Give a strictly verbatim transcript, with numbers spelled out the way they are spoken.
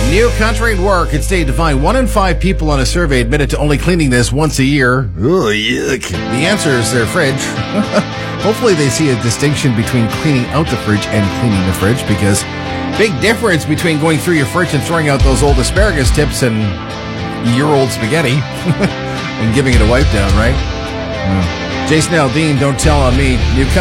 New country and work. It's day to find one in five people on a survey admitted to only cleaning this once a year. Ugh, yuck. The answer is their fridge. Hopefully they see a distinction between cleaning out the fridge and cleaning the fridge, because big difference between going through your fridge and throwing out those old asparagus tips and year-old spaghetti and giving it a wipe down, right? Mm. Jason Aldean, Don't Tell on Me. New